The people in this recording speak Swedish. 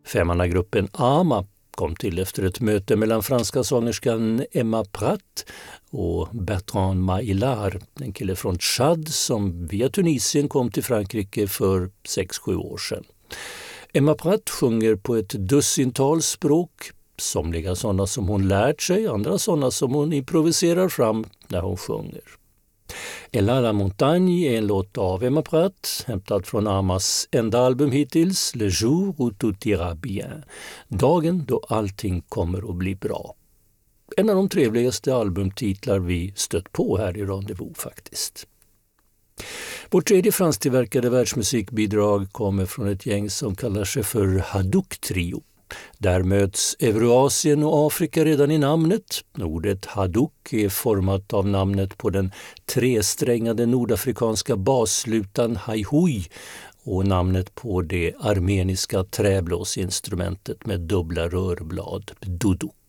Femannagruppen Ama kom till efter ett möte mellan franska sångerskan Emma Pratt och Bertrand Maillard, en kille från Tchad som via Tunisien kom till Frankrike för 6-7 år sedan. Emma Pratt sjunger på ett dussintal språk, somliga sådana som hon lärt sig, andra sådana som hon improviserar fram när hon sjunger. Ella la montagne är en låt av Emma Pratt, hämtad från Amas enda album hittills, Le jour où tout ira bien, dagen då allting kommer att bli bra. En av de trevligaste albumtitlar vi stött på här i Rendezvous faktiskt. Vårt tredje franstillverkade världsmusikbidrag kommer från ett gäng som kallar sig för Hadouk-trio. Där möts Eurasien och Afrika redan i namnet. Ordet Hadouk är format av namnet på den tresträngade nordafrikanska basslutan Haihui och namnet på det armeniska träblåsinstrumentet med dubbla rörblad, duduk.